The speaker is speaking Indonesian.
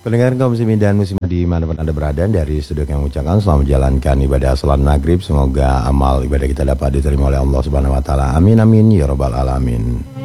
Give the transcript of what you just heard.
Pendengar kaum muslimin dan muslimat dimanapun Anda berada, dari studio yang mengucapkan selamat menjalankan ibadah salat maghrib. Semoga amal ibadah kita dapat diterima oleh Allah Subhanahu Wa Taala. Amin amin ya robbal alamin.